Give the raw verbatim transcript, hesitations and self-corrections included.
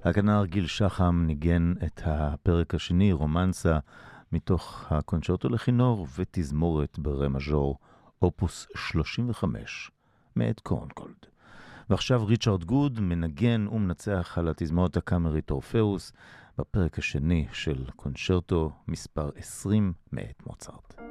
הכנר גיל שחם ניגן את הפרק השני, רומנסה, מתוך הקונצ'רטו לכינור ותזמורת ברה מז'ור, אופוס שלושים וחמש, מאת קורנגולד. ועכשיו ריצ'רד גוד מנגן ומנצח על התזמורת הקאמרית אורפאוס, בפרק השני של קונצ'רטו מספר עשרים מאת מוצרט.